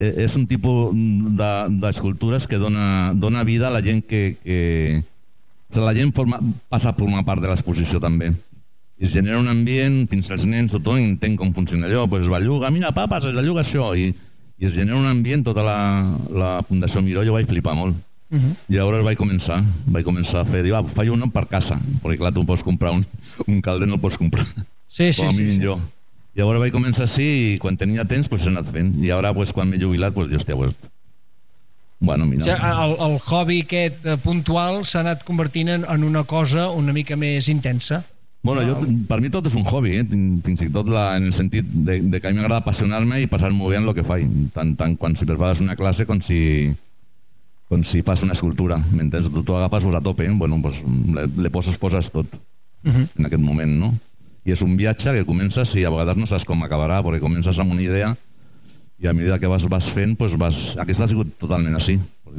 és un tipus d'escultures que dona vida a la gent que la gent passa a formar part de l'exposició també. I es genera un ambient, fins als nens tothom entén com funciona allò, es belluga, mira papa, es belluga això, i es genera un ambient, tota la Fundació Miró, jo vaig flipar molt. I llavors vaig començar a fer, diu, faig un per casa, perquè clar, tu pots comprar un calder, no el pots comprar, com a mínim jo. Llavors vaig començar així i quan tenia temps he anat fent. I ara quan m'he jubilat, hòstia, bueno, mira. El hobby aquest puntual s'ha anat convertint en una cosa una mica més intensa. Bueno, per mi tot és un hobby, fins i tot en el sentit de que a mi m'agrada apassionar-me i passar-m'ho bé en el que faig, tant quan si prepares una classe com si fas una escultura. Mentre tu agafes a tope, le poses tot en aquest moment, no? I és un viatge que comences i a vegades no saps com acabarà, perquè comences amb una idea i a mesura que vas fent, aquesta ha sigut totalment així.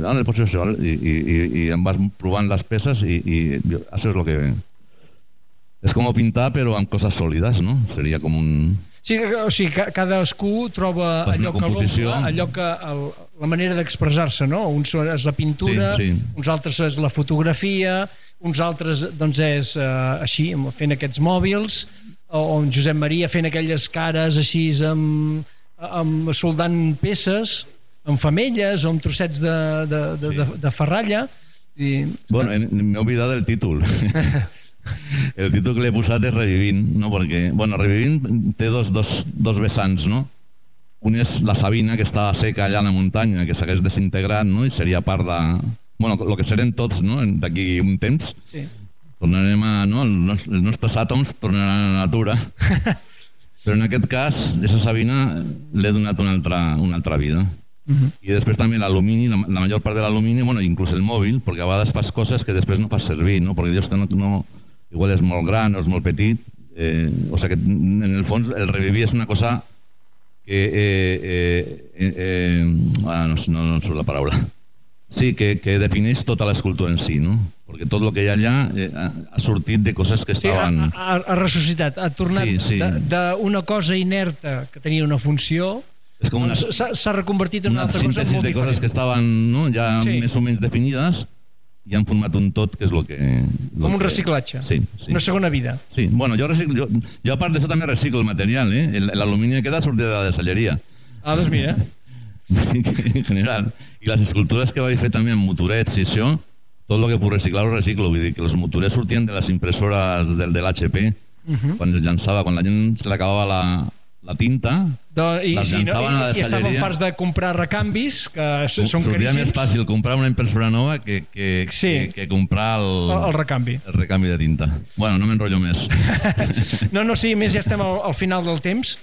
I em vas provant les peces i això és el que... És com pintar però amb coses sòlides, no? Seria com un... Sí, o sigui, cadascú troba allò que l'omple, allò que... la manera d'expressar-se, no? Uns és la pintura, uns altres és la fotografia, uns altres doncs és així, fent aquests mòbils, o en Josep Maria fent aquelles cares així soldant peces, amb femelles o amb trossets de ferralla. Bueno, m'he oblidat del títol. El títol que l'he posat és Revivint, no? Perquè, bueno, Revivint té dos vessants, no? Un és la Sabina, que està seca allà a la muntanya, que s'hagués desintegrat, no? I seria part de... Bueno, el que serem tots, no? D'aquí un temps. Sí. Tornarem a... No? Els nostres àtoms tornaran a la natura. Però en aquest cas, aquesta Sabina l'he donat una altra vida. I després també l'alumini, la major part de l'alumini, bueno, inclús el mòbil, perquè a vegades fas coses que després no fas servir, no? Perquè Dios no... Igual és molt gran o és molt petit, o sigui que en el fons el revivir és una cosa que no surt la paraula, sí, que defineix tota l'escultura en si, no? Perquè tot el que hi ha allà ha sortit de coses que estaven... Ha ressuscitat, ha tornat d'una cosa inerta que tenia una funció, s'ha reconvertit en una altra cosa molt diferent. Una síntesi de coses que estaven ja més o menys definides i han format un tot, que és el que... Com un reciclatge, una segona vida. Sí, bueno, jo a part d'això també reciclo el material, l'alumini que queda sortida de la desalleria. Ah, doncs mira. En general. I les escultures que vaig fer també amb motorets i això, tot el que puc reciclar ho reciclo, vull dir que els motorets sortien de les impressores de l'HP, quan es llançava, quan la gent se l'acabava la tinta, les llançaven a la desalleria. I estaven farts de comprar recanvis, que són caríssims. Sortia més fàcil comprar una impressora nova que comprar el recanvi. El recanvi de tinta. Bueno, no m'enrotllo més. No, sí, més ja estem al final del temps.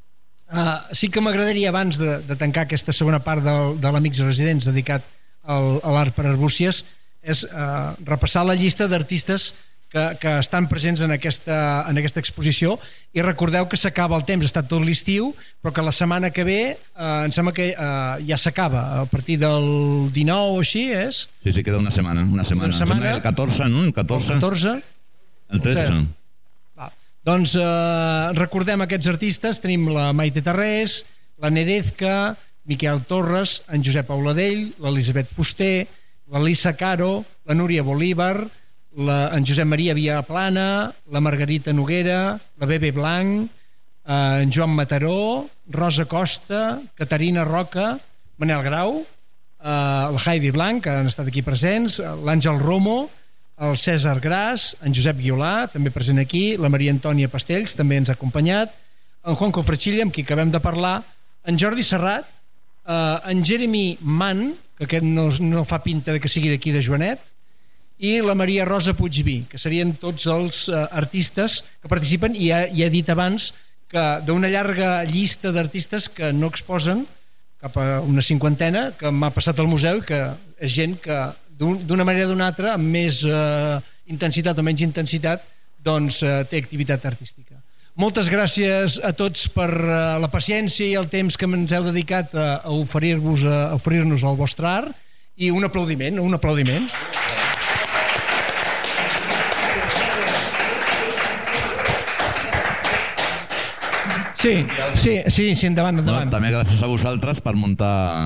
Sí que m'agradaria, abans de tancar aquesta segona part de l'Amics Residents dedicat a l'art per Arbúcies, és repassar la llista d'artistes que estan presents en aquesta exposició, i recordeu que s'acaba el temps, ha estat tot l'estiu, però que la setmana que ve em sembla que ja s'acaba, a partir del 19 o així és? Sí, queda una setmana. El 14, no? El 14? El 13. Doncs recordem aquests artistes, tenim la Maite Tarrés, la Nedezca, Miquel Torres, en Josep Auladell, l'Elisabet Fuster, la Lisa Caro, la Núria Bolívar, en Josep Maria Viaplana, la Margarita Noguera, la Bebe Blanc, en Joan Mataró, Rosa Costa, Caterina Roca, Manel Grau, el Heidi Blanc, que han estat aquí presents, l'Àngel Romo, el César Gras, en Josep Guiolà, també present aquí, la Maria Antònia Pastells, també ens ha acompanyat, en Juan Cofrechilla, amb qui acabem de parlar, en Jordi Serrat, en Jeremy Mann, que aquest no fa pinta que sigui d'aquí de Joanet, i la Maria Rosa Puigví, que serien tots els artistes que participen, i he dit abans que d'una llarga llista d'artistes que no exposen, cap a una cinquantena, que m'ha passat al museu, i que és gent que d'una manera o d'una altra, amb més intensitat o menys intensitat, doncs té activitat artística. Moltes gràcies a tots per la paciència i el temps que ens heu dedicat a oferir-nos el vostre art, i un aplaudiment. Sí, endavant. No, també gràcies a vosaltres per muntar